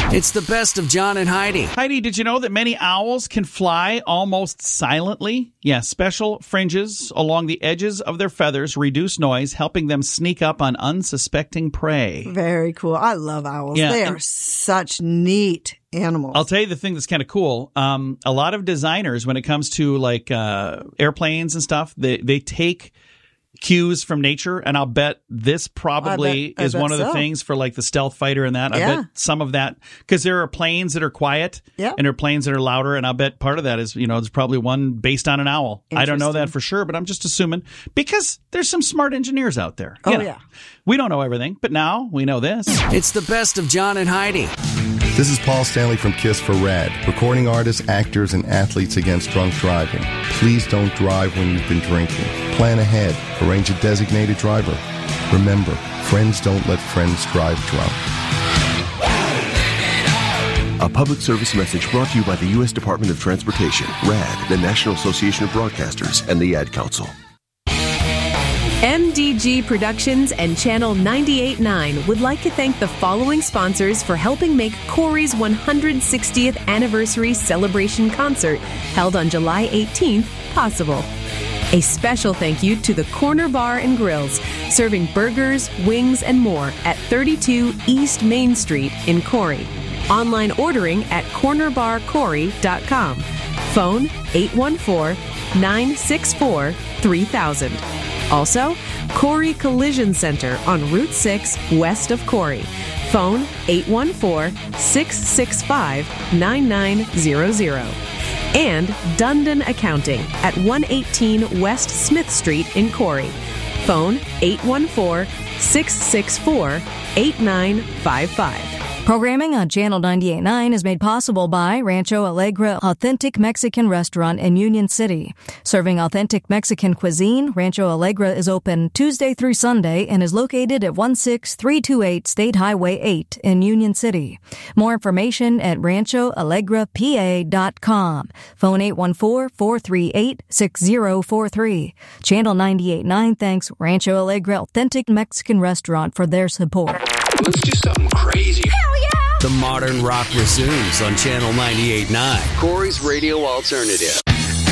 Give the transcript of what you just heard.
It's the best of John and Heidi. Heidi, did you know that many owls can fly almost silently? Yeah, special fringes along the edges of their feathers reduce noise, helping them sneak up on unsuspecting prey. Very cool. I love owls. Yeah, they are such neat animals. I'll tell you the thing that's kind of cool. A lot of designers, when it comes to like airplanes and stuff, they take cues from nature, and I'll bet this probably is one of the things for like the stealth fighter and that. I bet some of that, because there are planes that are quiet and there are planes that are louder, and I'll bet part of that is, there's probably one based on an owl. I don't know that for sure, but I'm just assuming because there's some smart engineers out there. Yeah. We don't know everything, but now we know this. It's the best of John and Heidi. This is Paul Stanley from KISS for RAD, recording artists, actors, and athletes against drunk driving. Please don't drive when you've been drinking. Plan ahead. Arrange a designated driver. Remember, friends don't let friends drive drunk. A public service message brought to you by the U.S. Department of Transportation, RAD, the National Association of Broadcasters, and the Ad Council. MDG Productions and Channel 98.9 would like to thank the following sponsors for helping make Corey's 160th anniversary celebration concert held on July 18th possible. A special thank you to the Corner Bar and Grills, serving burgers, wings, and more at 32 East Main Street in Corey. Online ordering at cornerbarcorey.com. Phone 814-964-3000. Also, Corey Collision Center on Route 6 west of Corey. Phone 814-665-9900. And Dundon Accounting at 118 West Smith Street in Corey. Phone 814-664-8955. Programming on Channel 98.9 is made possible by Rancho Alegre Authentic Mexican Restaurant in Union City. Serving authentic Mexican cuisine, Rancho Alegre is open Tuesday through Sunday and is located at 16328 State Highway 8 in Union City. More information at ranchoalegrepa.com. Phone 814-438-6043. Channel 98.9 thanks Rancho Alegre Authentic Mexican Restaurant for their support. Let's do something crazy. Hell yeah! The modern rock resumes on Channel 98.9, Corey's radio alternative.